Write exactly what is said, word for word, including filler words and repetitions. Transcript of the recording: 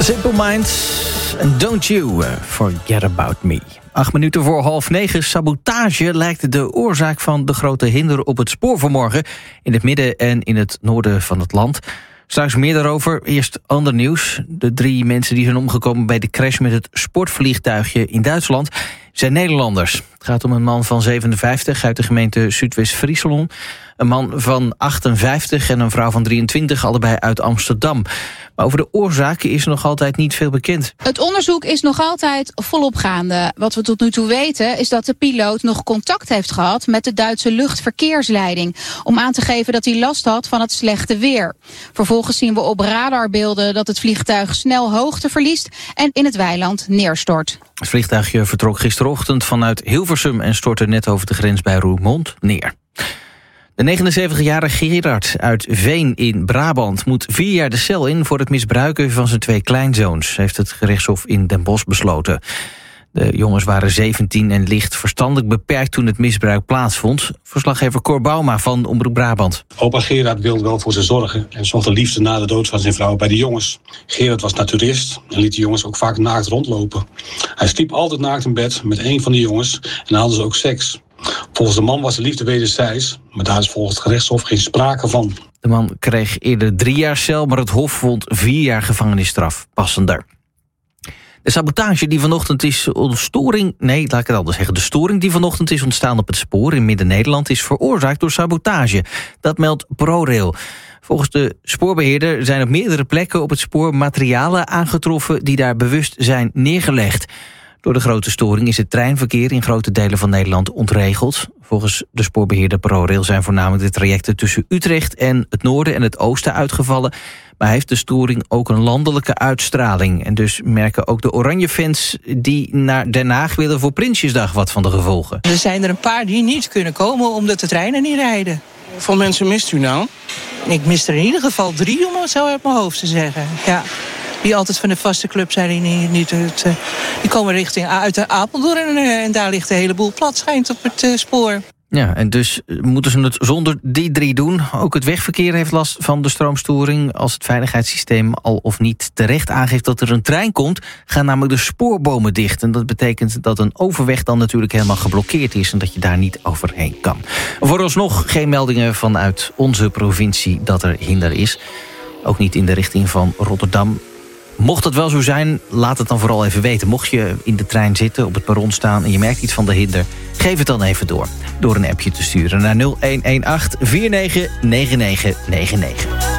Simple Minds and Don't You Forget About Me. Acht minuten voor half negen. Sabotage lijkt de oorzaak van de grote hinder op het spoor vanmorgen in het midden en in het noorden van het land. Straks meer daarover. Eerst ander nieuws. De drie mensen die zijn omgekomen bij de crash met het sportvliegtuigje in Duitsland zijn Nederlanders. Het gaat om een man van zevenenvijftig uit de gemeente Zuidwest-Friesland, een man van achtenvijftig en een vrouw van drieëntwintig, allebei uit Amsterdam. Maar over de oorzaak is nog altijd niet veel bekend. Het onderzoek is nog altijd volop gaande. Wat we tot nu toe weten is dat de piloot nog contact heeft gehad met de Duitse luchtverkeersleiding, om aan te geven dat hij last had van het slechte weer. Vervolgens zien we op radarbeelden dat het vliegtuig snel hoogte verliest en in het weiland neerstort. Het vliegtuigje vertrok gisterochtend vanuit Hilversum en stortte net over de grens bij Roermond neer. De negenenzeventigjarige Gerard uit Veen in Brabant moet vier jaar de cel in voor het misbruiken van zijn twee kleinzoons, heeft het gerechtshof in Den Bosch besloten. De jongens waren zeventien en licht verstandelijk beperkt toen het misbruik plaatsvond. Verslaggever Cor Bauma van Omroep Brabant. Opa Gerard wilde wel voor ze zorgen en zocht de liefde na de dood van zijn vrouw bij de jongens. Gerard was naturist en liet de jongens ook vaak naakt rondlopen. Hij sliep altijd naakt in bed met een van de jongens en dan hadden ze ook seks. Volgens de man was de liefde wederzijds, maar daar is volgens het gerechtshof geen sprake van. De man kreeg eerder drie jaar cel, maar het hof vond vier jaar gevangenisstraf passender. De sabotage die vanochtend is ontstoring, nee, laat ik het anders zeggen. De storing die vanochtend is ontstaan op het spoor in Midden-Nederland is veroorzaakt door sabotage. Dat meldt ProRail. Volgens de spoorbeheerder zijn op meerdere plekken op het spoor materialen aangetroffen die daar bewust zijn neergelegd. Door de grote storing is het treinverkeer in grote delen van Nederland ontregeld. Volgens de spoorbeheerder ProRail zijn voornamelijk de trajecten tussen Utrecht en het noorden en het oosten uitgevallen. Maar heeft de storing ook een landelijke uitstraling. En dus merken ook de Oranje-fans die naar Den Haag willen voor Prinsjesdag wat van de gevolgen. Er zijn er een paar die niet kunnen komen omdat de treinen niet rijden. Hoeveel mensen mist u nou? Ik mis er in ieder geval drie, om het zo uit mijn hoofd te zeggen. Ja. Die altijd van de vaste club zijn, die, niet, niet het, uh, die komen richting uit de Apeldoorn en, uh, en daar ligt de hele boel plat schijnt op het uh, spoor. Ja, en dus moeten ze het zonder die drie doen. Ook het wegverkeer heeft last van de stroomstoring. Als het veiligheidssysteem al of niet terecht aangeeft dat er een trein komt, gaan namelijk de spoorbomen dicht. En dat betekent dat een overweg dan natuurlijk helemaal geblokkeerd is en dat je daar niet overheen kan. Vooralsnog geen meldingen vanuit onze provincie dat er hinder is. Ook niet in de richting van Rotterdam. Mocht dat wel zo zijn, laat het dan vooral even weten. Mocht je in de trein zitten, op het perron staan en je merkt iets van de hinder, geef het dan even door. Door een appje te sturen naar nul een een acht vier negen negen negen negen negen.